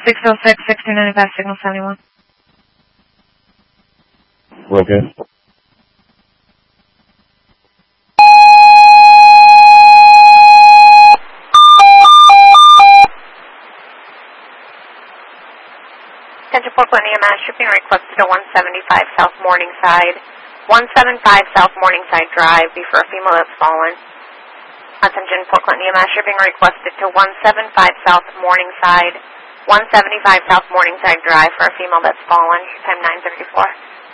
606, 6295, signal 71. Okay. Attention Portland EMS, shipping request to 175 South Morningside. 175 South Morningside Drive, be for a female that's fallen. Attention Portland EMS, shipping requested to 175 South Morningside. 175 South Morningside Drive for a female that's fallen. Time 9:34.